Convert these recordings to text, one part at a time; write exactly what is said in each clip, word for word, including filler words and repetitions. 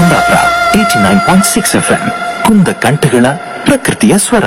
Kundapura eighty nine point six F M ಕುಂದ ಕಂಠಗಳ ಪ್ರಕೃತಿಯ ಸ್ವರ.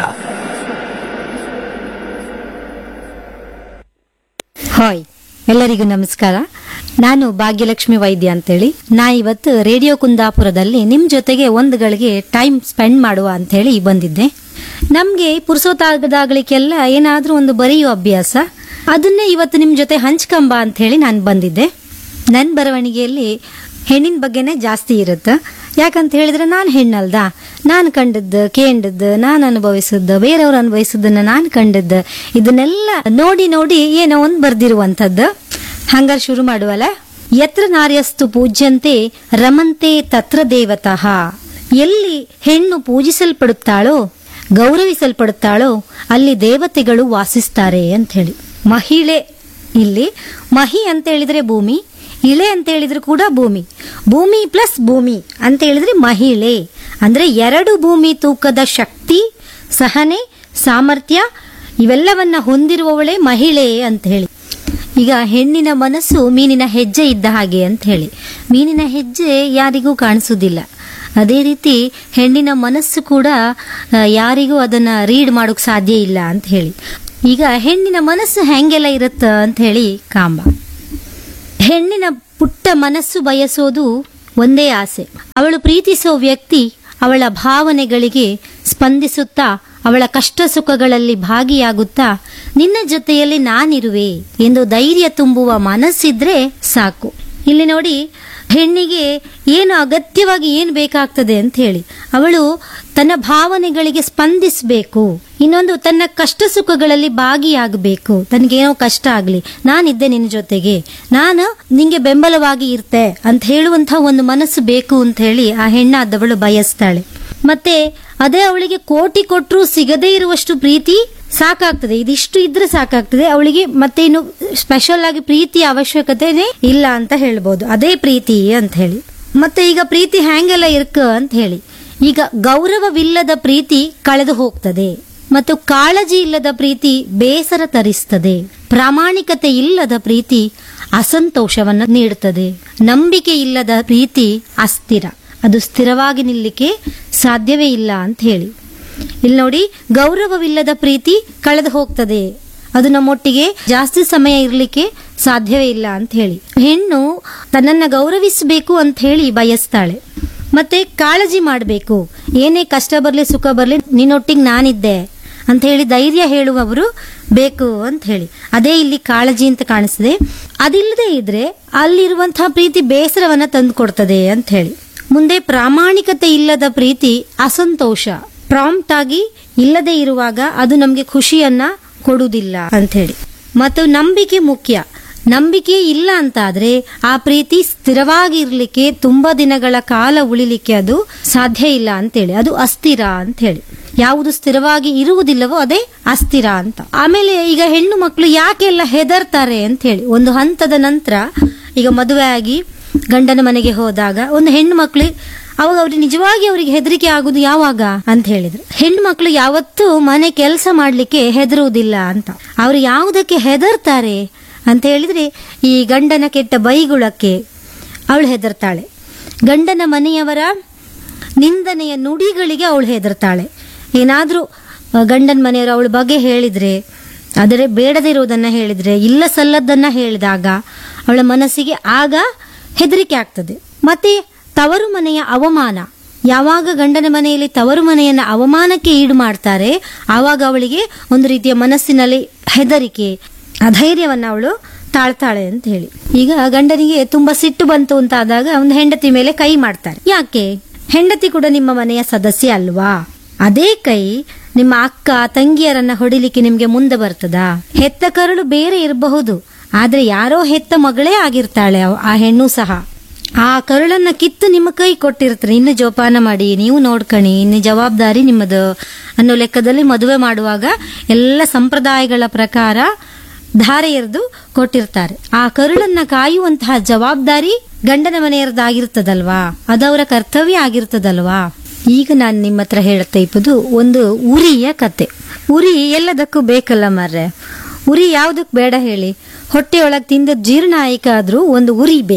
ಹಾಯ್, ಎಲ್ಲರಿಗೂ ನಮಸ್ಕಾರ. ನಾನು ಭಾಗ್ಯಲಕ್ಷ್ಮಿ ವೈದ್ಯ ಅಂತೇಳಿ. ನಾ ಇವತ್ತು ರೇಡಿಯೋ ಕುಂದಾಪುರದಲ್ಲಿ ನಿಮ್ ಜೊತೆಗೆ ಒಂದು ಗಳಿಗೆ ಟೈಮ್ ಸ್ಪೆಂಡ್ ಮಾಡುವ ಅಂತೇಳಿ ಬಂದಿದ್ದೆ. ನಮ್ಗೆ ಪುರುಸೋತಾಗದಾಗಲಿಕ್ಕೆಲ್ಲ ಏನಾದ್ರೂ ಒಂದು ಬರೆಯುವ ಅಭ್ಯಾಸ, ಅದನ್ನೇ ಇವತ್ತು ನಿಮ್ ಜೊತೆ ಹಂಚ್ಕಂಬ ಅಂತ ಹೇಳಿ ನಾನು ಬಂದಿದ್ದೆ. ನನ್ನ ಬರವಣಿಗೆಯಲ್ಲಿ ಹೆಣ್ಣಿನ ಬಗ್ಗೆನೇ ಜಾಸ್ತಿ ಇರುತ್ತೆ. ಯಾಕಂತ ಹೇಳಿದ್ರೆ ನಾನು ಹೆಣ್ಣಲ್ದ, ನಾನು ಕಂಡದ್ದು ಕೇಂಡದ್ದು, ನಾನು ಅನುಭವಿಸಿದ್ದು, ಬೇರೆಯವ್ರು ಅನುಭವಿಸಿದ್ದನ್ನ ನಾನು ಕಂಡದ್ದು, ಇದನ್ನೆಲ್ಲ ನೋಡಿ ನೋಡಿ ಏನೋ ಒಂದು ಬರ್ದಿರುವಂತದ್ದು. ಹಂಗಾರೆ ಶುರು ಮಾಡುವಲ್ಲ. ಯತ್ರ ನಾರ್ಯಸ್ತು ಪೂಜ್ಯಂತೆ ರಮಂತೆ ತತ್ರ ದೇವತಃ. ಎಲ್ಲಿ ಹೆಣ್ಣು ಪೂಜಿಸಲ್ಪಡುತ್ತಾಳೋ, ಗೌರವಿಸಲ್ಪಡುತ್ತಾಳೋ, ಅಲ್ಲಿ ದೇವತೆಗಳು ವಾಸಿಸ್ತಾರೆ ಅಂತ ಹೇಳಿ. ಮಹಿಳೆ, ಇಲ್ಲಿ ಮಹಿ ಅಂತ ಹೇಳಿದ್ರೆ ಭೂಮಿ, ಇಳೆ ಅಂತ ಹೇಳಿದ್ರೆ ಕೂಡ ಭೂಮಿ, ಭೂಮಿ ಪ್ಲಸ್ ಭೂಮಿ ಅಂತ ಹೇಳಿದ್ರೆ ಮಹಿಳೆ. ಅಂದ್ರೆ ಎರಡು ಭೂಮಿ ತೂಕದ ಶಕ್ತಿ, ಸಹನೆ, ಸಾಮರ್ಥ್ಯ ಇವೆಲ್ಲವನ್ನ ಹೊಂದಿರುವವಳೇ ಮಹಿಳೆ ಅಂತ ಹೇಳಿ. ಈಗ ಹೆಣ್ಣಿನ ಮನಸ್ಸು ಮೀನಿನ ಹೆಜ್ಜೆ ಇದ್ದ ಹಾಗೆ ಅಂತ ಹೇಳಿ. ಮೀನಿನ ಹೆಜ್ಜೆ ಯಾರಿಗೂ ಕಾಣಿಸುವುದಿಲ್ಲ, ಅದೇ ರೀತಿ ಹೆಣ್ಣಿನ ಮನಸ್ಸು ಕೂಡ ಯಾರಿಗೂ ಅದನ್ನ ರೀಡ್ ಮಾಡೋಕ್ ಸಾಧ್ಯ ಇಲ್ಲ ಅಂತ ಹೇಳಿ. ಈಗ ಹೆಣ್ಣಿನ ಮನಸ್ಸು ಹೆಂಗೆಲ್ಲ ಇರುತ್ತ ಅಂತ ಹೇಳಿ ಕಾಂಬ. ಹೆಣ್ಣಿನ ಪುಟ್ಟ ಮನಸ್ಸು ಬಯಸೋದು ಒಂದೇ ಆಸೆ. ಅವಳು ಪ್ರೀತಿಸೋ ವ್ಯಕ್ತಿ ಅವಳ ಭಾವನೆಗಳಿಗೆ ಸ್ಪಂದಿಸುತ್ತಾ, ಅವಳ ಕಷ್ಟ ಸುಖಗಳಲ್ಲಿ ಭಾಗಿಯಾಗುತ್ತಾ, ನಿನ್ನ ಜೊತೆಯಲ್ಲಿ ನಾನಿರುವೆ ಎಂದು ಧೈರ್ಯ ತುಂಬುವ ಮನಸ್ಸಿದ್ರೆ ಸಾಕು. ಇಲ್ಲಿ ನೋಡಿ, ಹೆಣ್ಣಿಗೆ ಏನು ಅಗತ್ಯವಾಗಿ ಏನು ಬೇಕಾಗ್ತದೆ ಅಂತ ಹೇಳಿ. ಅವಳು ತನ್ನ ಭಾವನೆಗಳಿಗೆ ಸ್ಪಂದಿಸಬೇಕು, ಇನ್ನೊಂದು ತನ್ನ ಕಷ್ಟ ಸುಖಗಳಲ್ಲಿ ಭಾಗಿಯಾಗಬೇಕು. ತನಗೇನೋ ಕಷ್ಟ ಆಗ್ಲಿ, ನಾನಿದ್ದೆ ನಿನ್ನ ಜೊತೆಗೆ, ನಾನು ನಿಂಗೆ ಬೆಂಬಲವಾಗಿ ಇರ್ತೆ ಅಂತ ಹೇಳುವಂತಹ ಒಂದು ಮನಸ್ಸು ಬೇಕು ಅಂತ ಹೇಳಿ ಆ ಹೆಣ್ಣಾದವಳು ಬಯಸ್ತಾಳೆ. ಮತ್ತೆ ಅದೇ ಅವಳಿಗೆ ಕೋಟಿ ಕೊಟ್ಟರು ಸಿಗದೇ ಇರುವಷ್ಟು ಪ್ರೀತಿ ಸಾಕಾಗ್ತದೆ. ಇದಿಷ್ಟು ಇದ್ರೆ ಸಾಕಾಗ್ತದೆ ಅವಳಿಗೆ. ಮತ್ತೆ ಇನ್ನು ಸ್ಪೆಷಲ್ ಆಗಿ ಪ್ರೀತಿಯ ಅವಶ್ಯಕತೆನೇ ಇಲ್ಲ ಅಂತ ಹೇಳ್ಬೋದು. ಅದೇ ಪ್ರೀತಿ ಅಂತ ಹೇಳಿ. ಮತ್ತೆ ಈಗ ಪ್ರೀತಿ ಹ್ಯಾಂಗೆಲ್ಲ ಇರ್ಕ ಅಂತ ಹೇಳಿ. ಈಗ ಗೌರವವಿಲ್ಲದ ಪ್ರೀತಿ ಕಳೆದು ಹೋಗ್ತದೆ, ಮತ್ತು ಕಾಳಜಿ ಇಲ್ಲದ ಪ್ರೀತಿ ಬೇಸರ ತರಿಸ್ತದೆ. ಪ್ರಾಮಾಣಿಕತೆ ಇಲ್ಲದ ಪ್ರೀತಿ ಅಸಂತೋಷವನ್ನು ನೀಡುತ್ತದೆ. ನಂಬಿಕೆ ಇಲ್ಲದ ಪ್ರೀತಿ ಅಸ್ಥಿರ, ಅದು ಸ್ಥಿರವಾಗಿ ನಿಲ್ಲಿಕ್ಕೆ ಸಾಧ್ಯವೇ ಇಲ್ಲ ಅಂತ ಹೇಳಿ. ಇಲ್ಲಿ ನೋಡಿ, ಗೌರವವಿಲ್ಲದ ಪ್ರೀತಿ ಕಳೆದು ಹೋಗ್ತದೆ, ಅದು ನಮ್ಮೊಟ್ಟಿಗೆ ಜಾಸ್ತಿ ಸಮಯ ಇರ್ಲಿಕ್ಕೆ ಸಾಧ್ಯವೇ ಇಲ್ಲ ಅಂತ ಹೇಳಿ. ಹೆಣ್ಣು ತನ್ನನ್ನ ಗೌರವಿಸಬೇಕು ಅಂತ ಹೇಳಿ ಬಯಸ್ತಾಳೆ. ಮತ್ತೆ ಕಾಳಜಿ ಮಾಡಬೇಕು, ಏನೇ ಕಷ್ಟ ಬರ್ಲಿ ಸುಖ ಬರ್ಲಿ ನಿನ್ನೊಟ್ಟಿಗೆ ನಾನಿದ್ದೆ ಅಂತ ಹೇಳಿ ಧೈರ್ಯ ಹೇಳುವವರು ಬೇಕು ಅಂತ ಹೇಳಿ. ಅದೇ ಇಲ್ಲಿ ಕಾಳಜಿ ಅಂತ ಕಾಣಿಸ್ತದೆ. ಅದಿಲ್ಲದೆ ಇದ್ರೆ ಅಲ್ಲಿರುವಂತಹ ಪ್ರೀತಿ ಬೇಸರವನ್ನ ತಂದು ಕೊಡ್ತದೆ ಅಂತ ಹೇಳಿ. ಮುಂದೆ ಪ್ರಾಮಾಣಿಕತೆ ಇಲ್ಲದ ಪ್ರೀತಿ ಅಸಂತೋಷ, ಪ್ರಾಂಪ್ಟ್ ಆಗಿ ಇಲ್ಲದೆ ಇರುವಾಗ ಅದು ನಮ್ಗೆ ಖುಷಿಯನ್ನ ಕೊಡುವುದಿಲ್ಲ ಅಂತ ಹೇಳಿ. ಮತ್ತು ನಂಬಿಕೆ ಮುಖ್ಯ. ನಂಬಿಕೆ ಇಲ್ಲ ಅಂತಾದ್ರೆ ಆ ಪ್ರೀತಿ ಸ್ಥಿರವಾಗಿ ಇರ್ಲಿಕ್ಕೆ, ತುಂಬಾ ದಿನಗಳ ಕಾಲ ಉಳಿಲಿಕ್ಕೆ ಅದು ಸಾಧ್ಯ ಇಲ್ಲ ಅಂತೇಳಿ. ಅದು ಅಸ್ಥಿರ ಅಂತ ಹೇಳಿ. ಯಾವುದು ಸ್ಥಿರವಾಗಿ ಇರುವುದಿಲ್ಲವೋ ಅದೇ ಅಸ್ಥಿರ ಅಂತ. ಆಮೇಲೆ ಈಗ ಹೆಣ್ಣು ಮಕ್ಕಳು ಯಾಕೆಲ್ಲ ಹೆದರ್ತಾರೆ ಅಂತ ಹೇಳಿ. ಒಂದು ಹಂತದ ನಂತರ ಈಗ ಮದುವೆ ಆಗಿ ಗಂಡನ ಮನೆಗೆ ಹೋದಾಗ ಒಂದು ಹೆಣ್ಣು ಮಕ್ಕಳು, ಅವಾಗ ಅವ್ರಿಗೆ ನಿಜವಾಗಿ ಅವ್ರಿಗೆ ಹೆದರಿಕೆ ಆಗುದು ಯಾವಾಗ ಅಂತ ಹೇಳಿದ್ರು. ಹೆಣ್ಣು ಮಕ್ಕಳು ಯಾವತ್ತೂ ಮನೆ ಕೆಲಸ ಮಾಡ್ಲಿಕ್ಕೆ ಹೆದರುವುದಿಲ್ಲ ಅಂತ. ಅವ್ರು ಯಾವುದಕ್ಕೆ ಹೆದರ್ತಾರೆ ಅಂತ ಹೇಳಿದ್ರೆ, ಈ ಗಂಡನ ಕೆಟ್ಟ ಬೈಗುಳಕ್ಕೆ ಅವಳು ಹೆದರ್ತಾಳೆ. ಗಂಡನ ಮನೆಯವರ ನಿಂದನೆಯ ನುಡಿಗಳಿಗೆ ಅವಳು ಹೆದರ್ತಾಳೆ. ಏನಾದ್ರೂ ಗಂಡನ ಮನೆಯವರು ಅವಳ ಬಗ್ಗೆ ಹೇಳಿದ್ರೆ, ಆದರೆ ಬೇಡದಿರುವುದನ್ನ ಹೇಳಿದ್ರೆ, ಇಲ್ಲ ಸಲ್ಲದನ್ನ ಹೇಳಿದಾಗ ಅವಳ ಮನಸ್ಸಿಗೆ ಆಗ ಹೆದರಿಕೆ ಆಗ್ತದೆ. ಮತ್ತೆ ತವರು ಮನೆಯ ಅವಮಾನ, ಯಾವಾಗ ಗಂಡನ ಮನೆಯಲ್ಲಿ ತವರು ಮನೆಯನ್ನ ಅವಮಾನಕ್ಕೆ ಈಡು ಮಾಡ್ತಾರೆ ಆವಾಗ ಅವಳಿಗೆ ಒಂದು ರೀತಿಯ ಮನಸ್ಸಿನಲ್ಲಿ ಹೆದರಿಕೆ, ಅಧೈರ್ಯವನ್ನ ಅವಳು ತಾಳ್ತಾಳೆ ಅಂತ ಹೇಳಿ. ಈಗ ಗಂಡನಿಗೆ ತುಂಬಾ ಸಿಟ್ಟು ಬಂತು ಅಂತ ಆದಾಗ ಒಂದು ಹೆಂಡತಿ ಮೇಲೆ ಕೈ ಮಾಡ್ತಾರೆ. ಯಾಕೆ? ಹೆಂಡತಿ ಕೂಡ ನಿಮ್ಮ ಮನೆಯ ಸದಸ್ಯ ಅಲ್ವಾ? ಅದೇ ಕೈ ನಿಮ್ಮ ಅಕ್ಕ ತಂಗಿಯರನ್ನ ಹೊಡಿಲಿಕ್ಕೆ ನಿಮ್ಗೆ ಮುಂದೆ ಬರ್ತದಾ? ಹೆತ್ತ ಕರುಳು ಬೇರೆ ಇರಬಹುದು, ಆದ್ರೆ ಯಾರೋ ಹೆತ್ತ ಮಗಳೇ ಆಗಿರ್ತಾಳೆ ಆ ಹೆಣ್ಣು ಸಹ. ಆ ಕರುಳನ್ನ ಕಿತ್ತು ನಿಮ್ಮ ಕೈ ಕೊಟ್ಟಿರ್ತಾರೆ, ಇನ್ನು ಜೋಪಾನ ಮಾಡಿ, ನೀವು ನೋಡ್ಕಣಿ, ಇನ್ನು ಜವಾಬ್ದಾರಿ ನಿಮ್ಮದು ಅನ್ನೋ ಲೆಕ್ಕದಲ್ಲಿ ಮದುವೆ ಮಾಡುವಾಗ ಎಲ್ಲ ಸಂಪ್ರದಾಯಗಳ ಪ್ರಕಾರ ಧಾರೆ ಎರೆದು ಕೊಟ್ಟಿರ್ತಾರೆ. ಆ ಕರುಳನ್ನ ಕಾಯುವಂತಹ ಜವಾಬ್ದಾರಿ ಗಂಡನ ಮನೆಯರದಾಗಿರ್ತದಲ್ವಾ, ಅದವರ ಕರ್ತವ್ಯ ಆಗಿರ್ತದಲ್ವಾ. ಈಗ ನಾನು ನಿಮ್ಮ ಹತ್ರ ಹೇಳ್ತಾ ಇಪ್ಪದು ಒಂದು ಉರಿಯ ಕತೆ. ಉರಿ ಎಲ್ಲದಕ್ಕೂ ಬೇಕಲ್ಲ ಮರ್ರೆ. ಉರಿ ಯಾವುದಕ್ಕೆ ಬೇಡ ಹೇಳಿ? ಹೊಟ್ಟೆಯೊಳಗೆ ತಿಂದ ಜೀರ್ಣ ಆಯ್ಕೆ ಆದ್ರೂ ಒಂದು ಉರಿ ಬೇಕು.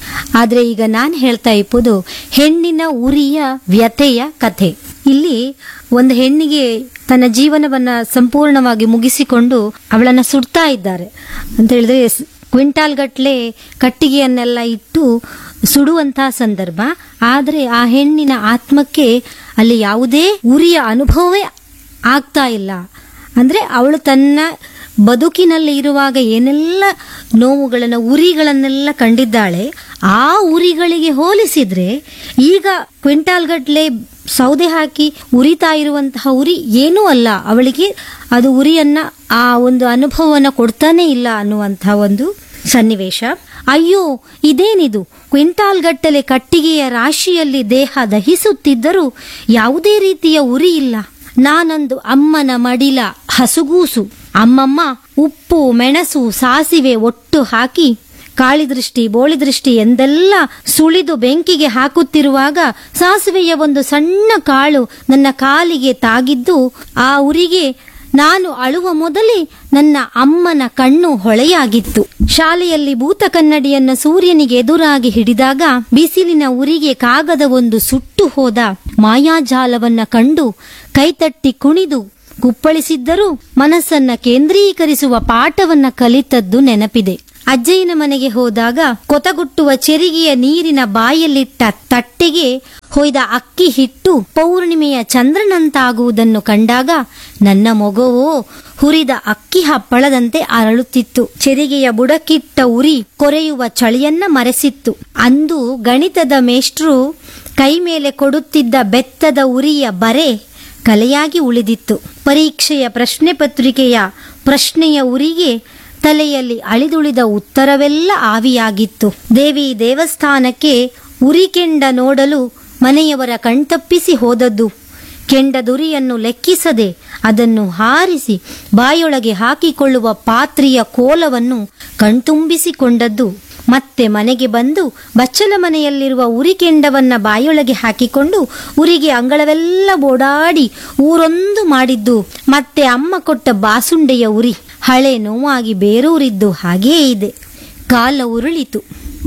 ಆದ್ರೆ ಈಗ ನಾನು ಹೇಳ್ತಾ ಇಪ್ಪುದು ಹೆಣ್ಣಿನ ಉರಿಯ ವ್ಯಥೆಯ ಕಥೆ. ಇಲ್ಲಿ ಒಂದು ಹೆಣ್ಣಿಗೆ ತನ್ನ ಜೀವನವನ್ನ ಸಂಪೂರ್ಣವಾಗಿ ಮುಗಿಸಿಕೊಂಡು ಅವಳನ್ನ ಸುಡ್ತಾ ಇದ್ದಾರೆ ಅಂತ ಹೇಳಿದ್ರೆ ಕ್ವಿಂಟಾಲ್ ಗಟ್ಲೆ ಕಟ್ಟಿಗೆಯನ್ನೆಲ್ಲ ಇಟ್ಟು ಸುಡುವಂತಹ ಸಂದರ್ಭ. ಆದರೆ ಆ ಹೆಣ್ಣಿನ ಆತ್ಮಕ್ಕೆ ಅಲ್ಲಿ ಯಾವುದೇ ಉರಿಯ ಅನುಭವವೇ ಆಗ್ತಾ ಇಲ್ಲ. ಅಂದ್ರೆ ಅವಳು ತನ್ನ ಬದುಕಿನಲ್ಲಿ ಇರುವಾಗ ಏನೆಲ್ಲ ನೋವುಗಳನ್ನ ಉರಿಗಳನ್ನೆಲ್ಲ ಕಂಡಿದ್ದಾಳೆ, ಆ ಉರಿಗಳಿಗೆ ಹೋಲಿಸಿದ್ರೆ ಈಗ ಕ್ವಿಂಟಾಲ್ ಗಟ್ಲೆ ಸೌದೆ ಹಾಕಿ ಉರಿತಾ ಇರುವಂತಹ ಉರಿ ಏನೂ ಅಲ್ಲ ಅವಳಿಗೆ. ಅದು ಉರಿಯನ್ನ ಆ ಒಂದು ಅನುಭವವನ್ನ ಕೊಡ್ತಾನೆ ಇಲ್ಲ ಅನ್ನುವಂತಹ ಒಂದು ಸನ್ನಿವೇಶ. ಅಯ್ಯೋ ಇದೇನಿದು, ಕ್ವಿಂಟಾಲ್ ಗಟ್ಟಲೆ ಕಟ್ಟಿಗೆಯ ರಾಶಿಯಲ್ಲಿ ದೇಹ ದಹಿಸುತ್ತಿದ್ದರೂ ಯಾವುದೇ ರೀತಿಯ ಉರಿ ಇಲ್ಲ. ನಾನಂದು ಅಮ್ಮನ ಮಡಿಲ ಹಸುಗೂಸು. ಅಮ್ಮಮ್ಮ ಉಪ್ಪು ಮೆಣಸು ಸಾಸಿವೆ ಒಟ್ಟು ಹಾಕಿ ಕಾಳಿದೃಷ್ಟಿ ಬೋಳಿದೃಷ್ಟಿ ಎಂದೆಲ್ಲ ಸುಳಿದು ಬೆಂಕಿಗೆ ಹಾಕುತ್ತಿರುವಾಗ ಸಾಸಿವೆಯ ಒಂದು ಸಣ್ಣ ಕಾಳು ನನ್ನ ಕಾಲಿಗೆ ತಾಗಿದ್ದು ಆ ಉರಿಗೆ ನಾನು ಅಳುವ ಮೊದಲೇ ನನ್ನ ಅಮ್ಮನ ಕಣ್ಣು ಹೊಳೆಯಾಗಿತ್ತು. ಶಾಲೆಯಲ್ಲಿ ಭೂತ ಕನ್ನಡಿಯನ್ನು ಸೂರ್ಯನಿಗೆ ಎದುರಾಗಿ ಹಿಡಿದಾಗ ಬಿಸಿಲಿನ ಉರಿಗೆ ಕಾಗದ ಒಂದು ಸುಟ್ಟು ಹೋದ ಮಾಯಾಜಾಲವನ್ನ ಕಂಡು ಕೈತಟ್ಟಿ ಕುಣಿದು ಕುಪ್ಪಳಿಸಿದ್ದರೂ ಮನಸ್ಸನ್ನ ಕೇಂದ್ರೀಕರಿಸುವ ಪಾಠವನ್ನ ಕಲಿತದ್ದು ನೆನಪಿದೆ. ಅಜ್ಜಯ್ಯನ ಮನೆಗೆ ಹೋದಾಗ ಕೊತಗುಟ್ಟುವ ಚೆರಿಗೆಯ ನೀರಿನ ಬಾಯಲ್ಲಿಟ್ಟ ತಟ್ಟೆಗೆ ಹೊಯ್ದ ಅಕ್ಕಿ ಹಿಟ್ಟು ಪೌರ್ಣಿಮೆಯ ಚಂದ್ರನಂತಾಗುವುದನ್ನು ಕಂಡಾಗ ನನ್ನ ಮೊಗವೋ ಹುರಿದ ಅಕ್ಕಿ ಹಪ್ಪಳದಂತೆ ಅರಳುತ್ತಿತ್ತು. ಚೆರಿಗೆಯ ಬುಡಕಿಟ್ಟ ಉರಿ ಕೊರೆಯುವ ಚಳಿಯನ್ನ ಮರೆಸಿತ್ತು. ಅಂದು ಗಣಿತದ ಮೇಷ್ಟ್ರು ಕೈ ಮೇಲೆ ಕೊಡುತ್ತಿದ್ದ ಬೆತ್ತದ ಉರಿಯ ಬರೆ ಕಲೆಯಾಗಿ ಉಳಿದಿತ್ತು. ಪರೀಕ್ಷೆಯ ಪ್ರಶ್ನೆ ಪತ್ರಿಕೆಯ ಪ್ರಶ್ನೆಯ ಉರಿಗೆ ತಲೆಯಲ್ಲಿ ಅಳಿದುಳಿದ ಉತ್ತರವೆಲ್ಲ ಆವಿಯಾಗಿತ್ತು. ದೇವಿ ದೇವಸ್ಥಾನಕ್ಕೆ ಉರಿ ಕೆಂಡ ನೋಡಲು ಮನೆಯವರ ಕಣ್ತಪ್ಪಿಸಿ ಹೋದದ್ದು. ಕೆಂಡದುರಿಯನ್ನು ಲೆಕ್ಕಿಸದೆ ಅದನ್ನು ಹಾರಿಸಿ ಬಾಯೊಳಗೆ ಹಾಕಿಕೊಳ್ಳುವ ಪಾತ್ರೆಯ ಕೋಲವನ್ನು ಕಣ್ತುಂಬಿಸಿಕೊಂಡದ್ದು. ಮತ್ತೆ ಮನೆಗೆ ಬಂದು ಬಚ್ಚಲ ಮನೆಯಲ್ಲಿರುವ ಉರಿ ಕೆಂಡವನ್ನ ಬಾಯೊಳಗೆ ಹಾಕಿಕೊಂಡು ಉರಿಗೆ ಅಂಗಳವೆಲ್ಲ ಓಡಾಡಿ ಊರೊಂದು ಮಾಡಿದ್ದು. ಮತ್ತೆ ಅಮ್ಮ ಕೊಟ್ಟ ಬಾಸುಂಡೆಯ ಉರಿ ಹಳೆ ನೋವಾಗಿ ಬೇರೂರಿದ್ದು ಹಾಗೇ ಇದೆ. ಕಾಲ ಉರುಳಿತು.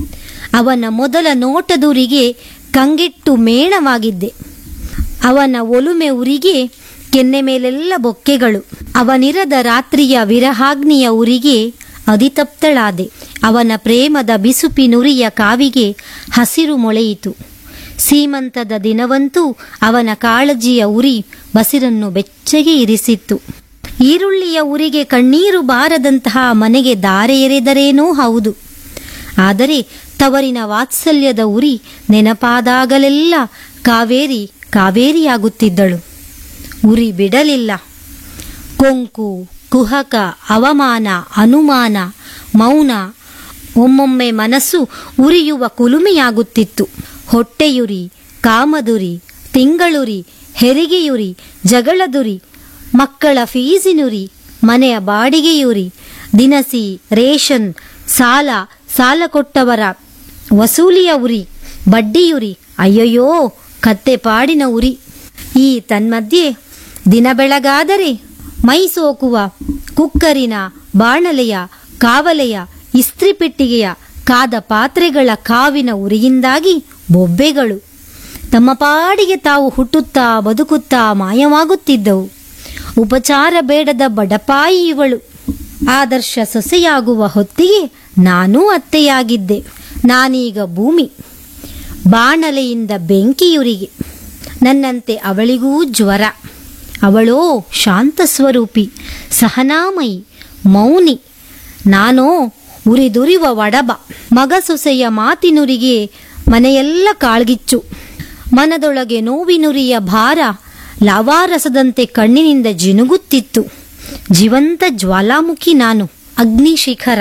ಅವನ ಮೊದಲ ನೋಟದುರಿಗೆ ಕಂಗೆಟ್ಟು ಮೇಣವಾಗಿದ್ದೆ. ಅವನ ಒಲುಮೆ ಉರಿಗೆ ಕೆನ್ನೆ ಮೇಲೆಲ್ಲ ಬೊಕ್ಕೆಗಳು. ಅವನಿರದ ರಾತ್ರಿಯ ವಿರಹಾಗ್ನಿಯ ಉರಿಗೆ ಅಧಿತಪ್ತಳಾದೆ. ಅವನ ಪ್ರೇಮದ ಬಿಸುಪಿನುರಿಯ ಕಾವಿಗೆ ಹಸಿರು ಮೊಳೆಯಿತು. ಸೀಮಂತದ ದಿನವಂತೂ ಅವನ ಕಾಳಜಿಯ ಉರಿ ಬಸಿರನ್ನು ಬೆಚ್ಚಗೆ ಇರಿಸಿತ್ತು. ಈರುಳ್ಳಿಯ ಉರಿಗೆ ಕಣ್ಣೀರು ಬಾರದಂತಹ ಮನೆಗೆ ದಾರೆ ಎರೆದರೇನೂ ಹೌದು. ಆದರೆ ತವರಿನ ವಾತ್ಸಲ್ಯದ ಉರಿ ನೆನಪಾದಾಗಲೆಲ್ಲ ಕಾವೇರಿ ಕಾವೇರಿಯಾಗುತ್ತಿದ್ದಳು. ಉರಿ ಬಿಡಲಿಲ್ಲ. ಕೊಂಕು ಕುಹಕ ಅವಮಾನ ಅನುಮಾನ ಮೌನ ಒಮ್ಮೊಮ್ಮೆ ಮನಸ್ಸು ಉರಿಯುವ ಕುಲುಮೆಯಾಗುತ್ತಿತ್ತು. ಹೊಟ್ಟೆಯುರಿ ಕಾಮದುರಿ ತಿಂಗಳುರಿ ಹೆರಿಗೆಯುರಿ ಜಗಳದುರಿ ಮಕ್ಕಳ ಫೀಸಿನುರಿ ಮನೆಯ ಬಾಡಿಗೆಯುರಿ ದಿನಸಿ ರೇಷನ್ ಸಾಲ ಸಾಲ ಕೊಟ್ಟವರ ವಸೂಲಿಯ ಉರಿ ಬಡ್ಡಿಯುರಿ ಅಯ್ಯಯ್ಯೋ ಕತ್ತೆ ಪಾಡಿನ ಉರಿ. ಈ ತನ್ಮಧ್ಯೆ ದಿನ ಬೆಳಗಾದರೆ ಮೈ ಸೋಕುವ ಕುಕ್ಕರಿನ ಬಾಣಲೆಯ ಕಾವಲೆಯ ಇಸ್ತ್ರಿಪೆಟ್ಟಿಗೆಯ ಕಾದ ಪಾತ್ರೆಗಳ ಕಾವಿನ ಉರಿಯಿಂದಾಗಿ ಬೊಬ್ಬೆಗಳು ತಮ್ಮ ಪಾಡಿಗೆ ತಾವು ಹುಟ್ಟುತ್ತಾ ಬದುಕುತ್ತಾ ಮಾಯವಾಗುತ್ತಿದ್ದವು. ಉಪಚಾರ ಬೇಡದ ಬಡಪಾಯಿ ಇವಳು. ಆದರ್ಶ ಸೊಸೆಯಾಗುವ ಹೊತ್ತಿಗೆ ನಾನೂ ಅತ್ತೆಯಾಗಿದ್ದೆ. ನಾನೀಗ ಭೂಮಿ ಬಾಣಲೆಯಿಂದ ಬೆಂಕಿಯುರಿಗೆ. ನನ್ನಂತೆ ಅವಳಿಗೂ ಜ್ವರ. ಅವಳೋ ಶಾಂತ ಸ್ವರೂಪಿ ಸಹನಾಮಯಿ ಮೌನಿ. ನಾನೋ ಉರಿದುರಿವ ಒಡಬ. ಮಗ ಸೊಸೆಯ ಮಾತಿನುರಿಗೆ ಮನೆಯೆಲ್ಲ ಕಾಳ್ಗಿಚ್ಚು. ಮನದೊಳಗೆ ನೋವಿನುರಿಯ ಭಾರ ಲಾವಾರಸದಂತೆ ಕಣ್ಣಿನಿಂದ ಜಿನುಗುತ್ತಿತ್ತು. ಜೀವಂತ ಜ್ವಾಲಾಮುಖಿ ನಾನು, ಅಗ್ನಿಶಿಖರ.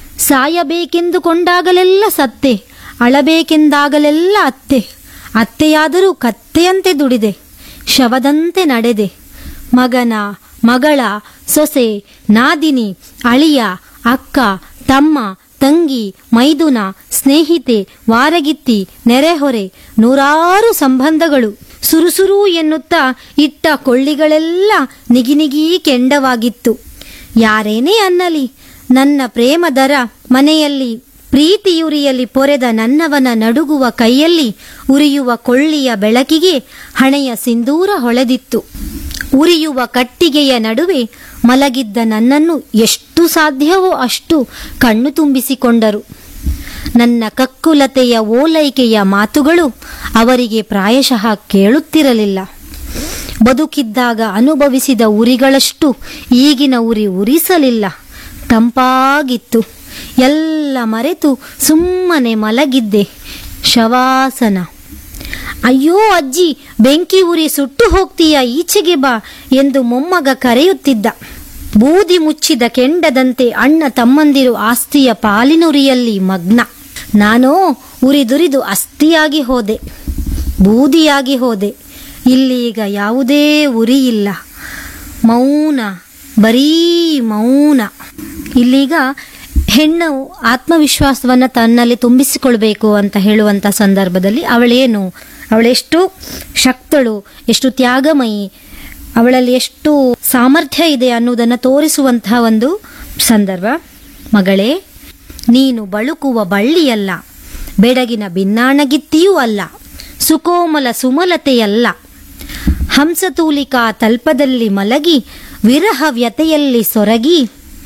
ಸಾಯಬೇಕೆಂದುಕೊಂಡಾಗಲೆಲ್ಲ ಸತ್ತೆ, ಅಳಬೇಕೆಂದಾಗಲೆಲ್ಲ ಅತ್ತೆ. ಅತ್ತೆಯಾದರೂ ಕತ್ತೆಯಂತೆ ದುಡಿದೆ, ಶವದಂತೆ ನಡೆದೆ. ಮಗನ ಮಗಳ ಸೊಸೆ ನಾದಿನಿ ಅಳಿಯ ಅಕ್ಕ ತಮ್ಮ ತಂಗಿ ಮೈದುನ ಸ್ನೇಹಿತೆ ವಾರಗಿತ್ತಿ ನೆರೆಹೊರೆ ನೂರಾರು ಸಂಬಂಧಗಳು ಸುರುಸುರು ಎನ್ನುತ್ತಾ ಇಟ್ಟ ಕೊಳ್ಳಿಗಳೆಲ್ಲ ನಿಗಿನಿಗಿ ಕೆಂಡವಾಗಿತ್ತು. ಯಾರೇನೇ ಅನ್ನಲಿ ನನ್ನ ಪ್ರೇಮದರ ಮನೆಯಲ್ಲಿ ಪ್ರೀತಿಯುರಿಯಲಿ ಪೊರೆದ ನನ್ನವನ ನಡುಗುವ ಕೈಯಲ್ಲಿ ಉರಿಯುವ ಕೊಳ್ಳಿಯ ಬೆಳಕಿಗೆ ಹಣೆಯ ಸಿಂಧೂರ ಹೊಳೆದಿತ್ತು. ಉರಿಯುವ ಕಟ್ಟಿಗೆಯ ನಡುವೆ ಮಲಗಿದ್ದ ನನ್ನನ್ನು ಎಷ್ಟು ಸಾಧ್ಯವೋ ಅಷ್ಟು ಕಣ್ಣು ತುಂಬಿಸಿಕೊಂಡರು. ನನ್ನ ಕಕ್ಕುಲತೆಯ ಓಲೈಕೆಯ ಮಾತುಗಳು ಅವರಿಗೆ ಪ್ರಾಯಶಃ ಕೇಳುತ್ತಿರಲಿಲ್ಲ. ಬದುಕಿದ್ದಾಗ ಅನುಭವಿಸಿದ ಉರಿಗಳಷ್ಟು ಈಗಿನ ಉರಿ ಉರಿಸಲಿಲ್ಲ. ತಂಪಾಗಿತ್ತು. ಎಲ್ಲ ಮರೆತು ಸುಮ್ಮನೆ ಮಲಗಿದ್ದೆ. ಶವಾಸನ. ಅಯ್ಯೋ ಅಜ್ಜಿ, ಬೆಂಕಿ ಉರಿ ಸುಟ್ಟು ಹೋಗ್ತೀಯ, ಈಚೆಗೆ ಬಾ ಎಂದು ಮೊಮ್ಮಗ ಕರೆಯುತ್ತಿದ್ದ. ಬೂದಿ ಮುಚ್ಚಿದ ಕೆಂಡದಂತೆ ಅಣ್ಣ ತಮ್ಮಂದಿರು ಆಸ್ತಿಯ ಪಾಲಿನುರಿಯಲ್ಲಿ ಮಗ್ನ. ನಾನೋ ಉರಿದುರಿದು ಅಸ್ಥಿಯಾಗಿ ಹೋದೆ, ಬೂದಿಯಾಗಿ ಹೋದೆ. ಇಲ್ಲೀಗ ಯಾವುದೇ ಉರಿ ಇಲ್ಲ. ಮೌನ, ಬರೀ ಮೌನ. ಇಲ್ಲೀಗ ಹೆಣ್ಣು ಆತ್ಮವಿಶ್ವಾಸವನ್ನು ತನ್ನಲ್ಲಿ ತುಂಬಿಸಿಕೊಳ್ಬೇಕು ಅಂತ ಹೇಳುವಂಥ ಸಂದರ್ಭದಲ್ಲಿ ಅವಳೇನು, ಅವಳೆಷ್ಟು ಶಕ್ತಳು, ಎಷ್ಟು ತ್ಯಾಗಮಯಿ, ಅವಳಲ್ಲಿ ಎಷ್ಟು ಸಾಮರ್ಥ್ಯ ಇದೆ ಅನ್ನೋದನ್ನು ತೋರಿಸುವಂತಹ ಒಂದು ಸಂದರ್ಭ. ಮಗಳೇ, ನೀನು ಬಳುಕುವ ಬಳ್ಳಿಯಲ್ಲ, ಬೆಡಗಿನ ಬಿನ್ನಾಣಗಿತ್ತಿಯೂ ಅಲ್ಲ, ಸುಕೋಮಲ ಸುಮಲತೆಯಲ್ಲ. ಹಂಸತೂಲಿಕಾ ತಲ್ಪದಲ್ಲಿ ಮಲಗಿ ವಿರಹ ವ್ಯತೆಯಲ್ಲಿ ಸೊರಗಿ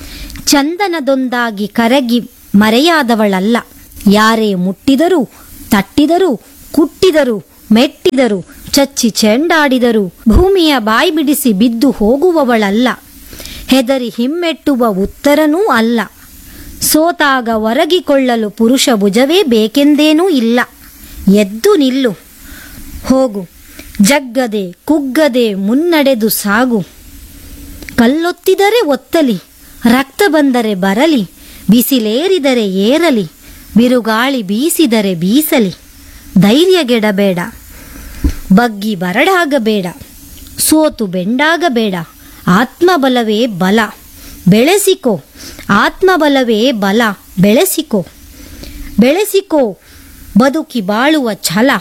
ಚಂದನದೊಂದಾಗಿ ಕರಗಿ ಮರೆಯಾದವಳಲ್ಲ. ಯಾರೇ ಮುಟ್ಟಿದರೂ, ತಟ್ಟಿದರೂ, ಕುಟ್ಟಿದರೂ, ಮೆಟ್ಟಿದರೂ, ಚಚ್ಚಿ ಚೆಂಡಾಡಿದರೂ ಭೂಮಿಯ ಬಾಯಿ ಬಿಡಿಸಿ ಬಿದ್ದು ಹೋಗುವವಳಲ್ಲ. ಹೆದರಿ ಹಿಮ್ಮೆಟ್ಟುವ ಉತ್ತರನೂ ಅಲ್ಲ. ಸೋತಾಗ ಒರಗಿಕೊಳ್ಳಲು ಪುರುಷ ಭುಜವೇ ಬೇಕೆಂದೇನೂ ಇಲ್ಲ. ಎದ್ದು ನಿಲ್ಲು, ಹೋಗು, ಜಗ್ಗದೆ ಕುಗ್ಗದೆ ಮುನ್ನಡೆದು ಸಾಗು. ಕಲ್ಲೊತ್ತಿದರೆ ಒತ್ತಲಿ, ರಕ್ತ ಬಂದರೆ ಬರಲಿ, ಬಿಸಿಲೇರಿದರೆ ಏರಲಿ, ಬಿರುಗಾಳಿ ಬೀಸಿದರೆ ಬೀಸಲಿ. ಧೈರ್ಯಗೆಡಬೇಡ, ಬಗ್ಗಿ ಬರಡಾಗಬೇಡ, ಸೋತು ಬೆಂಡಾಗಬೇಡ. ಆತ್ಮಬಲವೇ ಬಲ, ಬೆಳೆಸಿಕೋ. ಆತ್ಮಬಲವೇ ಬಲ, ಬೆಳೆಸಿಕೋ. ಬೆಳೆಸಿಕೋ ಬದುಕಿ ಬಾಳುವ ಛಲ.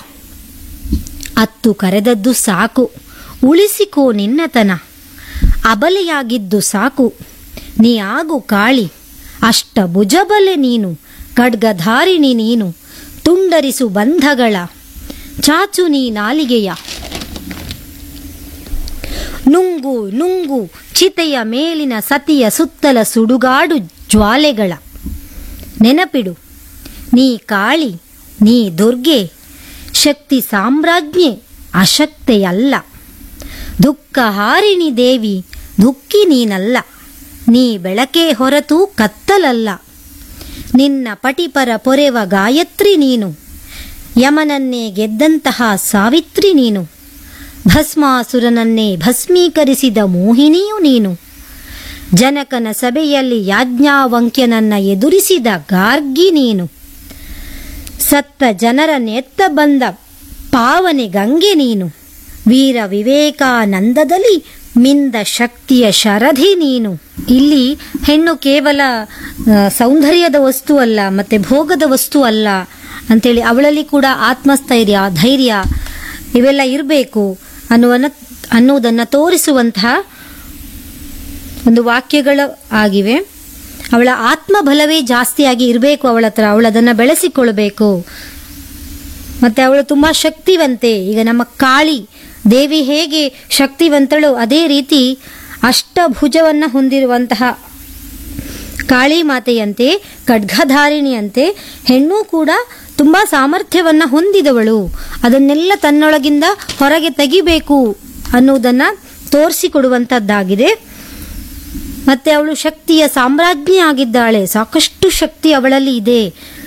ಅತ್ತು ಕರೆದದ್ದು ಸಾಕು, ಉಳಿಸಿಕೋ ನಿನ್ನತನ. ಅಬಲೆಯಾಗಿದ್ದು ಸಾಕು, ನೀ ಆಗು ಕಾಳಿ. ಅಷ್ಟ ಭುಜಬಲೆ ನೀನು, ಖಡ್ಗಧಾರಿಣಿ ನೀನು. ತುಂಡರಿಸು ಬಂಧಗಳ, ಚಾಚು ನೀ ನಾಲಿಗೆಯ. ನುಂಗು ನುಂಗು ಚಿತೆಯ ಮೇಲಿನ ಸತಿಯ ಸುತ್ತಲ ಸುಡುಗಾಡು ಜ್ವಾಲೆಗಳ. ನೆನಪಿಡು, ನೀ ಕಾಳಿ, ನೀ ದುರ್ಗೆ, ಶಕ್ತಿ ಸಾಮ್ರಾಜ್ಞೆ, ಅಶಕ್ತೆಯಲ್ಲ. ದುಃಖ ಹಾರಿಣಿ ದೇವಿ, ದುಃಖಿ ನೀನಲ್ಲ. ನೀ ಬೆಳಕೇ ಹೊರತು ಕತ್ತಲಲ್ಲ. ನಿನ್ನ ಪಟಿಪರ ಪೊರೆವ ಗಾಯತ್ರಿ ನೀನು. ಯಮನನ್ನೇ ಗೆದ್ದಂತಹ ಸಾವಿತ್ರಿ ನೀನು. ಭಸ್ಮಾಸುರನನ್ನೇ ಭಸ್ಮೀಕರಿಸಿದ ಮೋಹಿನಿಯು ನೀನು. ಜನಕನ ಸಭೆಯಲ್ಲಿ ಯಾಜ್ಞಾವಂಕ್ಯನನ್ನ ಎದುರಿಸಿದ ಗಾರ್ಗಿ ನೀನು. ಸತ್ತ ಜನರನ್ನೆತ್ತ ಬಂದ ಪಾವನೆ ಗಂಗೆ ನೀನು. ವೀರ ವಿವೇಕಾನಂದದಲ್ಲಿ ಮಿಂದ ಶಕ್ತಿಯ ಶರಧಿ ನೀನು. ಇಲ್ಲಿ ಹೆಣ್ಣು ಕೇವಲ ಸೌಂದರ್ಯದ ವಸ್ತು ಅಲ್ಲ, ಮತ್ತೆ ಭೋಗದ ವಸ್ತು ಅಲ್ಲ ಅಂತೇಳಿ ಅವಳಲ್ಲಿ ಕೂಡ ಆತ್ಮಸ್ಥೈರ್ಯ, ಧೈರ್ಯ ಇವೆಲ್ಲ ಇರಬೇಕು ಅನ್ನುವನ್ನ ಅನ್ನುವುದನ್ನು ತೋರಿಸುವಂತಹ ಒಂದು ವಾಕ್ಯಗಳು ಆಗಿವೆ. ಅವಳ ಆತ್ಮಬಲವೇ ಜಾಸ್ತಿಯಾಗಿ ಇರಬೇಕು ಅವಳ ಹತ್ರ, ಅವಳದನ್ನು ಬೆಳೆಸಿಕೊಳ್ಬೇಕು. ಮತ್ತೆ ಅವಳು ತುಂಬಾ ಶಕ್ತಿವಂತೆ. ಈಗ ನಮ್ಮ ಕಾಳಿ ದೇವಿ ಹೇಗೆ ಶಕ್ತಿವಂತಳು, ಅದೇ ರೀತಿ ಅಷ್ಟಭುಜವನ್ನ ಹೊಂದಿರುವಂತಹ ಕಾಳಿ ಮಾತೆಯಂತೆ, ಖಡ್ಗಧಾರಿಣಿಯಂತೆ ಹೆಣ್ಣು ಕೂಡ ತುಂಬಾ ಸಾಮರ್ಥ್ಯವನ್ನ ಹೊಂದಿದವಳು. ಅದನ್ನೆಲ್ಲ ತನ್ನೊಳಗಿಂದ ಹೊರಗೆ ತೆಗಿಬೇಕು ಅನ್ನುವುದನ್ನ ತೋರಿಸಿಕೊಡುವಂತದ್ದಾಗಿದೆ. ಮತ್ತೆ ಅವಳು ಶಕ್ತಿಯ ಸಾಮ್ರಾಜ್ಞಿ ಆಗಿದ್ದಾಳೆ. ಸಾಕಷ್ಟು ಶಕ್ತಿ ಅವಳಲ್ಲಿ ಇದೆ.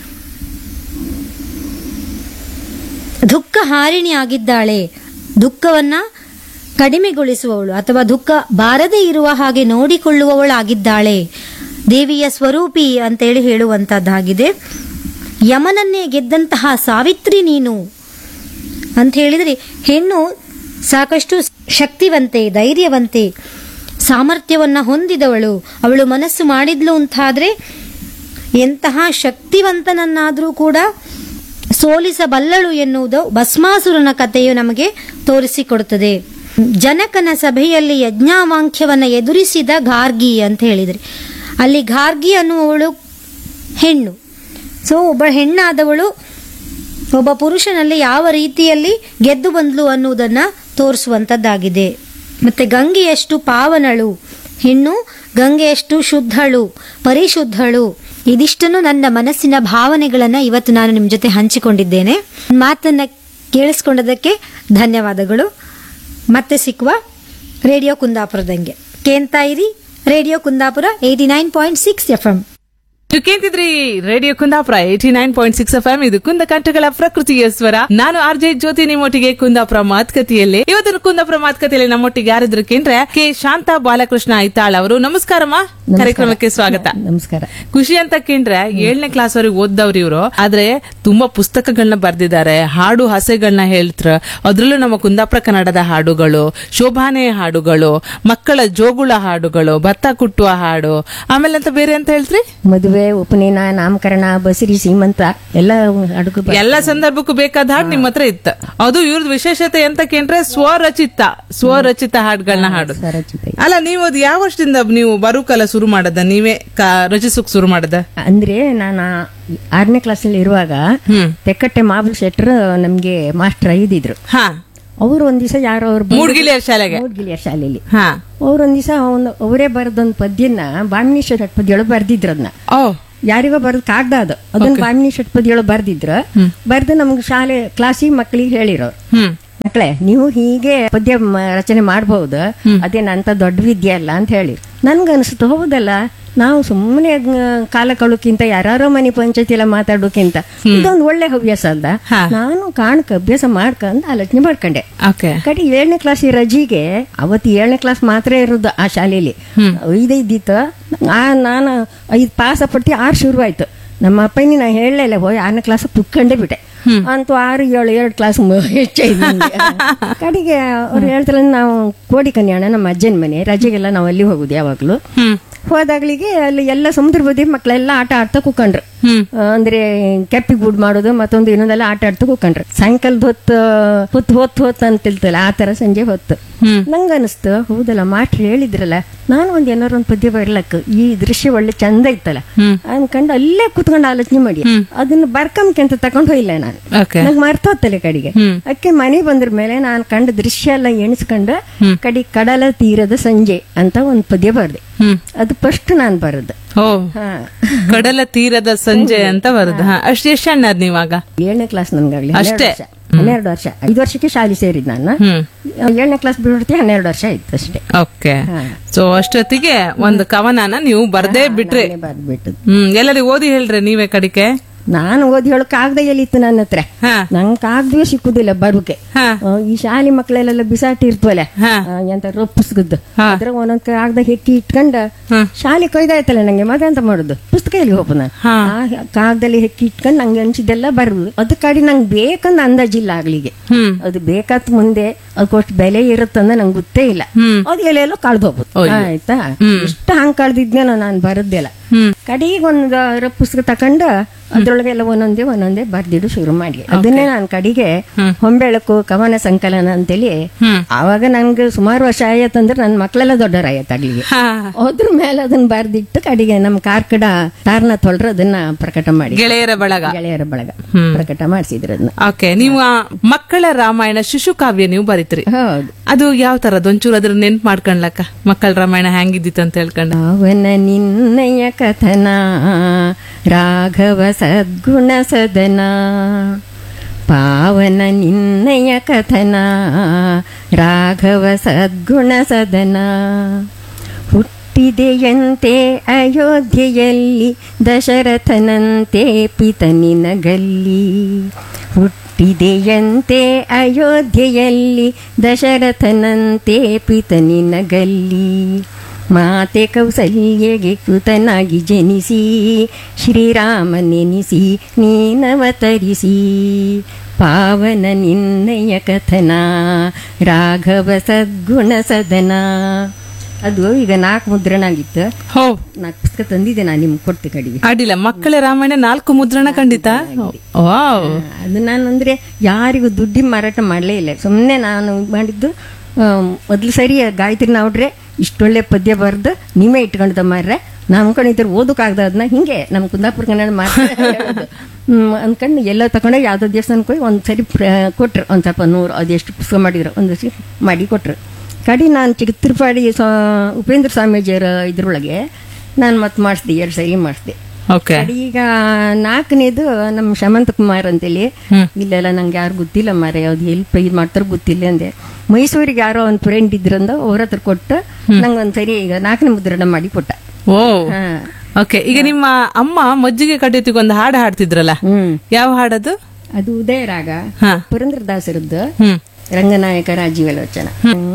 ದುಃಖ ಹಾರಿಣಿ ಆಗಿದ್ದಾಳೆ. ದುಃಖವನ್ನ ಕಡಿಮೆಗೊಳಿಸುವವಳು ಅಥವಾ ದುಃಖ ಬಾರದೇ ಇರುವ ಹಾಗೆ ನೋಡಿಕೊಳ್ಳುವವಳಾಗಿದ್ದಾಳೆ. ದೇವಿಯ ಸ್ವರೂಪಿ ಅಂತೇಳಿ ಹೇಳುವಂತದ್ದಾಗಿದೆ. ಯಮನನ್ನೇ ಗೆದ್ದಂತಹ ಸಾವಿತ್ರಿ ನೀನು ಅಂತ ಹೇಳಿದ್ರೆ ಹೆಣ್ಣು ಸಾಕಷ್ಟು ಶಕ್ತಿವಂತೆ, ಧೈರ್ಯವಂತೆ, ಸಾಮರ್ಥ್ಯವನ್ನ ಹೊಂದಿದವಳು. ಅವಳು ಮನಸ್ಸು ಮಾಡಿದ್ಲು ಅಂತಾದ್ರೆ ಎಂತಹ ಶಕ್ತಿವಂತನನ್ನಾದರೂ ಕೂಡ ಸೋಲಿಸಬಲ್ಲಳು ಎನ್ನುವುದು ಭಸ್ಮಾಸುರನ ಕಥೆಯು ನಮಗೆ ತೋರಿಸಿಕೊಡುತ್ತದೆ. ಜನಕನ ಸಭೆಯಲ್ಲಿ ಯಜ್ಞಾವಾಂಕ್ಯವನ್ನ ಎದುರಿಸಿದ ಗಾರ್ಗಿ ಅಂತ ಹೇಳಿದ್ರೆ ಅಲ್ಲಿ ಗಾರ್ಗಿ ಅನ್ನುವವಳು ಹೆಣ್ಣು. ಸೊ ಒಬ್ಬ ಹೆಣ್ಣಾದವಳು ಒಬ್ಬ ಪುರುಷನಲ್ಲಿ ಯಾವ ರೀತಿಯಲ್ಲಿ ಗೆದ್ದು ಬಂದ್ಲು ಅನ್ನುವುದನ್ನ ತೋರಿಸುವಂತದ್ದಾಗಿದೆ. ಮತ್ತೆ ಗಂಗೆಯಷ್ಟು ಪಾವನಳು, ಹೆಣ್ಣು ಗಂಗೆಯಷ್ಟು ಶುದ್ಧಳು, ಪರಿಶುದ್ಧಳು. ಇದಿಷ್ಟನ್ನು ನನ್ನ ಮನಸ್ಸಿನ ಭಾವನೆಗಳನ್ನ ಇವತ್ತು ನಾನು ನಿಮ್ ಜೊತೆ ಹಂಚಿಕೊಂಡಿದ್ದೇನೆ. ಮಾತನ್ನ ಕೇಳಿಸ್ಕೊಂಡದಕ್ಕೆ ಧನ್ಯವಾದಗಳು. ಮತ್ತೆ ಸಿಕ್ಕುವ ರೇಡಿಯೋ ಕುಂದಾಪುರದಂಗೆ ಕೇಳ್ತಾ ಇರಿ. Radio Kundapura eighty nine point six F M. ನೀವು ಕೇಳ್ತಿದ್ರಿ radio Kundapura eighty nine point six F M. ಇದು ಕುಂದ ಕಂಠಗಳ ಪ್ರಕೃತಿಯ ಸ್ವರ. ನಾನು ಆರ್ ಜೆ ಜ್ಯೋತಿ ನಿಮ್ಮೊಟ್ಟಿಗೆ ಕುಂದಾಪುರ ಮಾತುಕತೆಯಲ್ಲಿ. ಇವತ್ತು ಕುಂದಾಪುರ ಮಾತುಕತೆಯಲ್ಲಿ ನಮ್ಮೊಟ್ಟಿಗೆ ಯಾರಿದ್ರು ಕೇಂದ್ರ ಕೆ ಶಾಂತಾ ಬಾಲಕೃಷ್ಣ ಐತಾಳ್ ಅವರು. ನಮಸ್ಕಾರಮ್ಮ, ಕಾರ್ಯಕ್ರಮಕ್ಕೆ ಸ್ವಾಗತ. ನಮಸ್ಕಾರ. ಖುಷಿ ಅಂತ ಕೇಂದ್ರ ಏಳನೇ ಕ್ಲಾಸ್ ವರೆಗೆ ಓದ್ದವ್ರು ಇವರು. ಆದ್ರೆ ತುಂಬಾ ಪುಸ್ತಕಗಳನ್ನ ಬರ್ದಿದ್ದಾರೆ, ಹಾಡು ಹಸೆಗಳನ್ನ ಹೇಳ್ತಾರೆ. ಅದ್ರಲ್ಲೂ ನಮ್ಮ ಕುಂದಾಪುರ ಕನ್ನಡದ ಹಾಡುಗಳು, ಶೋಭಾನೆ ಹಾಡುಗಳು, ಮಕ್ಕಳ ಜೋಗುಳ ಹಾಡುಗಳು, ಭತ್ತ ಕುಟ್ಟುವ ಹಾಡು, ಆಮೇಲೆ ಅಂತ ಬೇರೆ ಅಂತ ಹೇಳ್ತ್ರಿ, ಮದುವೆ, ಉಪನಯನ, ನಾಮಕರಣ, ಬಸರಿ, ಸೀಮಂತ ಎಲ್ಲ ಅಡುಗು ಎಲ್ಲ ಸಂದರ್ಭಕ್ಕೂ ಬೇಕಾದ ಹಾಡು ನಿಮ್ಮ ಹತ್ರ ಇತ್ತ. ಅದು ಇವ್ರದ್ ವಿಶೇಷತೆ ಅಂತ ಕೇಂದ್ರೆ ಸ್ವರಚಿತ ಸ್ವರಚಿತ ಹಾಡುಗಳನ್ನ ಹಾಡು. ಅಲ್ಲ, ನೀವು ಅದು ಯಾವ ವರ್ಷದಿಂದ ನೀವು ಬರುಕಲ್ಲ ಶುರು ಮಾಡದ, ನೀವೇ ರಚಿಸಕ್ ಶುರು ಮಾಡದ? ಅಂದ್ರೆ ನಾನು ಆರನೇ ಕ್ಲಾಸ್ ಅಲ್ಲಿ ಇರುವಾಗ ತೆಕ್ಕಟ್ಟೆ ಮಾಬಲ್ ಶೆಟ್ರು ನಮ್ಗೆ ಮಾಸ್ಟರ್ ಇದ್ದಿದ್ರು. ಹಾ, ಅವ್ರು ಒಂದ್ ದಿವಸ ಯಾರೋ ಅವ್ರು ಮೂಡ್ಗಿಲಿಯರ್ ಶಾಲೆಗೆ ಮೂಡ್ಗಿಲಿಯರ್ ಶಾಲೆಯಲ್ಲಿ ಹಾ ಅವ್ರು ಒಂದ್ ದಿವಸ ಅವರೇ ಬರೆದೊಂದು ಪದ್ಯನ ಬಾಮಿನಿ ಷಟ್ಪದಿಯೊಳಗೆ ಬರ್ದಿದ್ರು. ಅದನ್ನ ಓ ಯಾರಿಗೋ ಬರೆದ್ ಕಾಗ್ದ ಅದು, ಅದನ್ನ ಬಾಮಿನಿ ಷಟ್ಪದಿಯೊಳಗೆ ಬರ್ದಿದ್ರು. ಬರ್ದು ನಮ್ಗೆ ಶಾಲೆ ಕ್ಲಾಸಿಗೆ ಮಕ್ಕಳಿಗೆ ಹೇಳಿರೋರು, ಹ್ಮ್ ಮಕ್ಕಳೇ ನೀವು ಹೀಗೆ ಪದ್ಯ ಮ- ರಚನೆ ಮಾಡಬಹುದು, ಅದೇನಂತ ದೊಡ್ಡ ವಿದ್ಯೆ ಅಲ್ಲ ಅಂತ ಹೇಳಿ. ನನ್ಗನ್ಸುತ್ತು ಹೌದಲ್ಲ, ನಾವು ಸುಮ್ಮನೆ ಕಾಲ ಕಳೋಕ್ಕಿಂತ ಯಾರೋ ಮನೆ ಪಂಚಾಯತಿ ಎಲ್ಲ ಮಾತಾಡೋಕ್ಕಿಂತ ಇದೊಂದು ಒಳ್ಳೆ ಹವ್ಯಾಸ ಅಲ್ದ. ನಾನು ಕಾಣಕ ಅಭ್ಯಾಸ ಮಾಡ್ಕೊಂಡ್ ಆಲೋಚನೆ ಮಾಡ್ಕೊಂಡೆ. ಓಕೆ. ಕಡೆ ಏಳನೇ ಕ್ಲಾಸ್ ರಜಿಗೆ ಅವತ್ತು ಏಳನೇ ಕ್ಲಾಸ್ ಮಾತ್ರ ಇರೋದು ಆ ಶಾಲೆಯಲ್ಲಿ, ಐದೈದಿತ್ತು. ನಾನು ಐದು ಪಾಸ್ ಪಟ್ಟಿ ಆರು ಶುರುವಾಯ್ತು. ನಮ್ಮ ಅಪ್ಪನಿ ನಾ ಹೇಳಲೇ ಹೋಗಿ ಆರನೇ ಕ್ಲಾಸ್ ಕುತ್ಕೊಂಡೇ ಬಿಟ್ಟೆ. ಅಂತೂ ಆರು ಏಳು ಎರಡು ಕ್ಲಾಸ್ ಹೆಚ್ಚಾಯ್ತು. ಕಡೆಗೆ ಅವ್ರು ಹೇಳ್ತಾರೆ, ನಾವು ಕೋಡಿ ಕನ್ಯಾಣ ನಮ್ಮ ಅಜ್ಜನ ಮನೆ, ರಜೆಗೆಲ್ಲ ನಾವು ಅಲ್ಲಿ ಹೋಗುದು ಯಾವಾಗ್ಲೂ. ಹೋದಾಗ್ಲಿಗೆ ಅಲ್ಲಿ ಎಲ್ಲ ಸಮುದ್ರ ಬದಿ ಮಕ್ಕಳೆಲ್ಲ ಆಟ ಆಡ್ತಾ ಕೂಕೊಂಡ್ರು. ಅಂದ್ರೆ ಕೆಪ್ಪಿ ಗೂಡ್ ಮಾಡೋದು ಮತ್ತೊಂದು ಇನ್ನೊಂದೆಲ್ಲ ಆಟ ಆಡ್ತಾ ಕೂಕೊಂಡ್ರು. ಸಾಯಂಕಾಲದ ಹೊತ್ತು ಹೊತ್ತು ಹೊತ್ತು ಹೊತ್ತು ಅಂತಿಲ್ತಲ್ಲ ಆ ತರ ಸಂಜೆ ಹೊತ್ತು ನಂಗ ಅನಿಸ್ತು, ಹೌದಲ್ಲ ಮಾಸ್ಟ್ರು ಹೇಳಿದ್ರಲ್ಲ, ನಾನು ಒಂದ್ ಏನಾರು ಒಂದ್ ಪದ್ಯ ಬರ್ಲಕ್, ಈ ದೃಶ್ಯ ಒಳ್ಳೆ ಚಂದ ಇತ್ತಲ್ಲ ಅನ್ಕಂಡು ಅಲ್ಲೇ ಕುತ್ಕೊಂಡು ಆಲೋಚನೆ ಮಾಡಿ ಅದನ್ನ ಬರ್ಕಂತ ತಕೊಂಡ್ ಹೋಗಿಲ್ಲ ನಾನು. ನಂಗೆ ಮರ್ತೋತ್ತಲೆ ಕಡೆಗೆ. ಅಕ್ಕೆ ಮನೆ ಬಂದ್ರ ಮೇಲೆ ನಾನು ಕಂಡ ದೃಶ್ಯ ಎಲ್ಲ ಎಣಿಸ್ಕೊಂಡು ಕಡೆ ಕಡಲ ತೀರದ ಸಂಜೆ ಅಂತ ಒಂದ್ ಪದ್ಯ ಬರ್ದೆ. ಅದು ಫಸ್ಟ್ ನಾನ್ ಬರದು. ಓ, ಕಡಲ ತೀರದ ಸಂಜೆ ಅಂತ ಬರುದು. ಅಷ್ಟು ಎಷ್ಟು ಅಣ್ಣದ್ ನೀವಾಗ? ಏಳನೇ ಕ್ಲಾಸ್ ನನ್ಗಾಗ್ಲಿ ಅಷ್ಟೇ. ಹನ್ನೆರಡು ವರ್ಷ, ಐದು ವರ್ಷಕ್ಕೆ ಶಾಲೆ ಸೇರಿದ್ ನಾನು. ಏಳನೇ ಕ್ಲಾಸ್ ಬಿಡ್ತಿ ಹನ್ನೆರಡು ವರ್ಷ ಆಯ್ತು ಅಷ್ಟೇ. ಓಕೆ. ಸೊ ಅಷ್ಟೊತ್ತಿಗೆ ಒಂದು ಕವನನ ನೀವು ಬರ್ದೇ ಬಿಟ್ರಿ. ಬರ್ದ್ಬಿಟ್ಟು ಹ್ಮ್ ಎಲ್ಲರಿಗೂ ಓದಿ ಹೇಳ್ರಿ ನೀವೇ ಕಡಿಕೆ. ನಾನು ಓದಿ ಹೇಳೋ ಕಾಗದ ಎಲ್ಲಿತ್ತು ನನ್ನ ಹತ್ರ, ನಂಗೆ ಕಾಗದವೇ ಸಿಕ್ಕುದಿಲ್ಲ ಬರುಕೆ. ಈ ಶಾಲೆ ಮಕ್ಕಳೆಲ್ಲ ಬಿಸಾಟಿ ಇರ್ತವಲ್ಲ ಎಂತ ರೊಪ್ಪಿಸ್ಗದ್ದು, ಅದ್ರ ಒಂದೊಂದ್ ಕಾಗದ ಹೆಕ್ಕಿ ಇಟ್ಕೊಂಡ ಶಾಲೆ ಕೊಯ್ದಾಯ್ತಲ್ಲ ನಂಗೆ ಮತ್ತೆ ಅಂತ ಮಾಡುದು, ಪುಸ್ತಕ ಎಲ್ಲಿ ಹೋಪ ನಾನು ಆ ಕಾಗದಲ್ಲಿ ಹೆಕ್ಕಿ ಇಟ್ಕೊಂಡ್ ನಂಗೆ ಅನ್ಸಿದ್ದೆಲ್ಲ ಬರುದು. ಅದ ಕಾಡಿ ನಂಗೆ ಬೇಕಂದ ಅಂದಾಜಿಲ್ಲ ಆಗ್ಲಿಗೆ. ಅದು ಬೇಕಾತ್ ಮುಂದೆ ಅದಕ್ಕೋಷ್ಟು ಬೆಲೆ ಇರುತ್ತಂದ ನಂಗೆ ಗೊತ್ತೇ ಇಲ್ಲ. ಅದು ಎಲ್ಲೆಲ್ಲೋ ಕಳ್ದು ಹೋಗ್ಬೋದು. ಆಯ್ತಾ, ಇಷ್ಟ ಹಂಗ್ ಕಳ್ದಿದ್ನೇನೋ ನಾನು ಬರದ್ದೆಲ್ಲ. ಕಡೆಗೆ ಒಂದು ಪುಸ್ತಕ ತಕೊಂಡ ಅದ್ರೊಳಗೆಲ್ಲ ಒಂದೊಂದೇ ಒಂದೊಂದೇ ಬರ್ದಿಡು ಶುರು ಮಾಡಿ. ಅದನ್ನೇ ನಾನು ಕಡೆಗೆ ಹೊಂಬೆಳಕು ಕವನ ಸಂಕಲನ ಅಂತೇಳಿ ಆವಾಗ ನನ್ಗೆ ಸುಮಾರು ವರ್ಷ ಆಯತ್ತಂದ್ರೆ ನನ್ನ ಮಕ್ಕಳೆಲ್ಲ ದೊಡ್ಡವರಾಯತ್ತಾಗ್ಲಿಗೆ. ಅದ್ರ ಮೇಲೆ ಅದನ್ನ ಬರ್ದಿಟ್ಟು ಕಡೆಗೆ ನಮ್ ಕಾರ್ಕಡ ತಾರನ ತೊಳ್ರ ಅದನ್ನ ಪ್ರಕಟ ಮಾಡಿ ಗೆಳೆಯರ ಬಳಗ ಗೆಳೆಯರ ಬಳಗ ಪ್ರಕಟ ಮಾಡಿಸಿದ್ರು ಅದನ್ನ. ಓಕೆ. ನೀವು ಮಕ್ಕಳ ರಾಮಾಯಣ ಶಿಶು ಕಾವ್ಯ ನೀವು ಬರೀತ್ರಿ. ಹೌದು. ಅದು ಯಾವ ತರದ್ ಒಂಚೂರು ಅದ್ರ ನೆನ್ಪು ಮಾಡ್ಕೊಂಡ್ಲಕ್ಕ, ಮಕ್ಕಳ ರಾಮಾಯಣ ಹೆಂಗಿದ್ದಿತ್ತು ಅಂತ ಹೇಳ್ಕೊಂಡು. ಅವನ ನಿನ್ನಯ ಕಥನ ರಾಘವ ಸದ್ಗುಣ ಸದನ, ಪಾವನ ನಿನ್ನಯ ಕಥನ ರಾಘವ ಸದ್ಗುಣ ಸದನ. ಹುಟ್ಟಿದೆಯಂತೆ ಅಯೋಧ್ಯೆಯಲ್ಲಿ ದಶರಥನಂತೆ ಪಿತನಿನಗಲ್ಲಿ, ಹುಟ್ಟಿದೆಯಂತೆ ಅಯೋಧ್ಯೆಯಲ್ಲಿ ದಶರಥನಂತೆ ಪಿತನಿನಗಲ್ಲಿ. ಮಾತೆ ಕೌಸಲ್ಯಗೆ ಕೃತನಾಗಿ ಜನಿಸಿ ಶ್ರೀರಾಮನೆನಿಸಿ ನೀನವತರಿಸಿ, ಪಾವನ ನಿನ್ನಯ ಕಥನ ರಾಘವ ಸದ್ಗುಣ ಸದನ. ಅದು ಈಗ ನಾಲ್ಕು ಮುದ್ರಣ ಆಗಿತ್ತು. ಹೋ, ನಾಲ್ಕು ಪುಸ್ತಕ ತಂದಿದ್ದೆ ನಾನು ನಿಮ್ಗೆ ಕೊಡ್ತೆ ಕಡೆಗೆ. ಅಡ್ಡಿಲ್ಲ, ಮಕ್ಕಳ ರಾಮಾಯಣ ನಾಲ್ಕು ಮುದ್ರಣ ಖಂಡಿತ. ಅದು ನಾನು ಅಂದ್ರೆ ಯಾರಿಗೂ ದುಡ್ಡಿ ಮಾರಾಟ ಮಾಡಲೇ ಇಲ್ಲ, ಸುಮ್ಮನೆ ನಾನು ಮಾಡಿದ್ದು. ಮೊದ್ಲು ಸರಿ ಗಾಯತ್ರಿ ನಾವ್ರೆ ಇಷ್ಟೊಳ್ಳೆ ಪದ್ಯ ಬರ್ದು ನೀವೇ ಇಟ್ಕೊಂಡ ಮಾರ್ರೆ ನಮ್ ಅನ್ಕೊಂಡಿದ್ರು ಓದಕ್ಕಾಗ್ದ ಅದನ್ನ ಹಿಂಗೆ ನಮ್ ಕುಂದಾಪುರ ಕನ್ನಡ ಮಾತ್ರ ಹೇಳೋದು. ಹ್ಮ್ ಅನ್ಕೊಂಡು ಎಲ್ಲ ತಗೊಂಡೋಗಿ ಯಾವ್ದೋ ದೇವಸ್ಥಾನಕ್ಕೆ ಹೋಗಿ ಒಂದ್ ಸರಿ ಪ್ರ- ಕೊಟ್ರು ಒಂದ್ ಸ್ವಲ್ಪ ನೂರು ಅದೆಷ್ಟು ಪುಸ್ತಕ ಮಾಡಿದ್ರು ಒಂದು ಸರಿ ಮಾಡಿ ಕೊಟ್ರು. ಕಡಿ ನಾನು ಚಿಕ್ಕ ತಿರುಪಾಡಿ ಸ್ವಾ ಉಪೇಂದ್ರ ಸ್ವಾಮೀಜಿಯವರ ಇದ್ರೊಳಗೆ ನಾನು ಮತ್ತೆ ಮಾಡಿಸ್ದೆ, ಎರಡು ಸರಿ ಮಾಡಿಸ್ದೆ. ಓಕೆ. ಈಗ ನಾಲ್ಕನೇದು ನಮ್ಮ ಶಮಂತ ಕುಮಾರ್ ಅಂತೇಳಿ, ಇಲ್ಲೆಲ್ಲ ನಂಗೆ ಯಾರು ಗೊತ್ತಿಲ್ಲ ಮಾರೆ, ಯಾವ್ದು ಎಲ್ಲಿ ಇದು ಮಾಡ್ತಾರೋ ಗೊತ್ತಿಲ್ಲ ಅಂದೆ. ಮೈಸೂರಿಗೆ ಯಾರೋ ಒಂದು ಫ್ರೆಂಡ್ ಇದ್ರಂದ ಅವ್ರ ಹತ್ರ ಕೊಟ್ಟು ನಂಗೆ ಒಂದ್ಸರಿ ಈಗ ನಾಲ್ಕನೇ ಮುದ್ರಣ ಮಾಡಿ ಕೊಟ್ಟ. ಓ ಹಾ. ಓಕೆ. ಈಗ ನಿಮ್ಮ ಅಮ್ಮ ಮಜ್ಜಿಗೆ ಕಡಿಯೋತಿಗೆ ಒಂದು ಹಾಡು ಹಾಡ್ತಿದ್ರಲ್ಲ, ಹ್ಮ್ ಯಾವ ಹಾಡದು? ಅದು ಉದಯರಾಗ ಹಾ. ಪುರಂದ್ರದಾಸರದ್ದು ಹ್ಮ್ ರಂಗನಾಯಕ ರಾಜೀವಲೋಚನ.